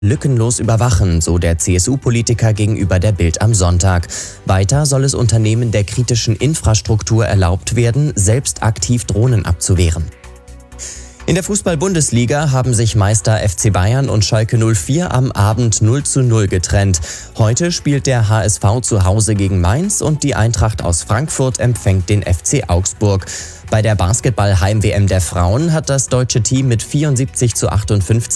lückenlos überwachen, so der CSU-Politiker gegenüber der Bild am Sonntag. Weiter soll es Unternehmen der kritischen Infrastruktur erlaubt werden, selbst aktiv Drohnen abzuwehren. In der Fußball-Bundesliga haben sich Meister FC Bayern und Schalke 04 am Abend 0:0 getrennt. Heute spielt der HSV zu Hause gegen Mainz und die Eintracht aus Frankfurt empfängt den FC Augsburg. Bei der Basketball-Heim-WM der Frauen hat das deutsche Team mit 74:58